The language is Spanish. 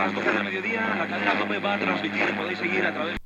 las 12 del mediodía, la cadena COPE va a transmitir, podéis seguir a través